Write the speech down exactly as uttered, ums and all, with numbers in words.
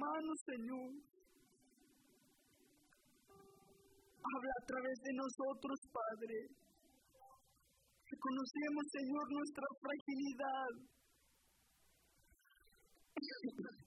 hermanos, Señor. Habla a través de nosotros, Padre. Reconocemos, Señor, nuestra fragilidad.